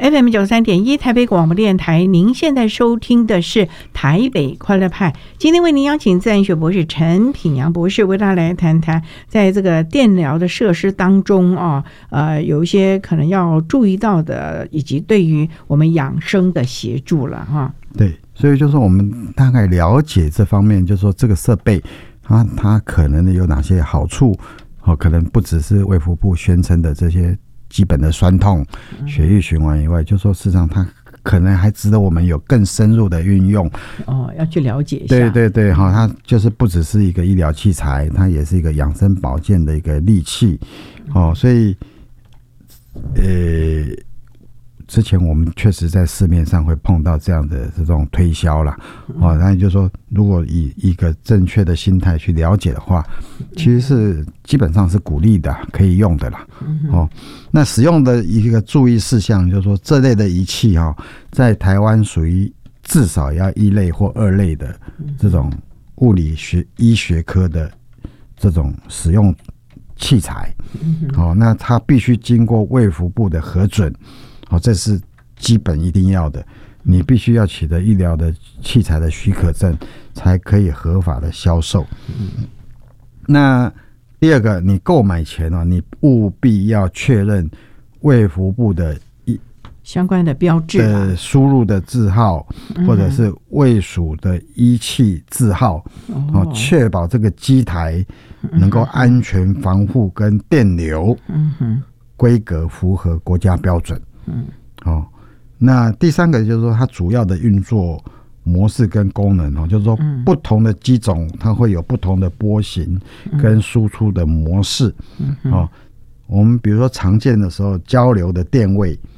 FM93.1台北广播电台，您现在收听的是台北快乐派。今天为您邀请自然学博士陈品洋博士为大家来谈谈，在这个电疗的设施当中有一些可能要注意到的，以及对于我们养生的协助了哈。 对，所以就是我们大概了解这方面，就是说这个设备它可能有哪些好处，可能不只是卫福部宣称的这些基本的酸痛、血液循环以外，就说事实上它可能还值得我们有更深入的运用。 要去了解一下。 对对对，它就是不只是一个医疗器材，它也是一个养生保健的一个利器。所以之前我们确实在市面上会碰到这样的这种推销啦，那就是说，如果以一个正确的心态去了解的话，其实是基本上是鼓励的，可以用的啦。那使用的一个注意事项就是说，这类的仪器在台湾属于至少要1类或2类的这种物理学医学科的这种使用器材。那它必须经过卫福部的核准。这是基本一定要的，你必须要取得医疗的器材的许可证，才可以合法的销售。那第二个，你购买前你务必要确认卫福部的相关的标志的输入的字号，或者是卫署的仪器字号，确保这个机台能够安全防护跟电流规格符合国家标准。那第三个就是说，它主要的运作模式跟功能，就是说不同的机种它会有不同的波形跟输出的模式。我们比如说常见的时候，交流的电位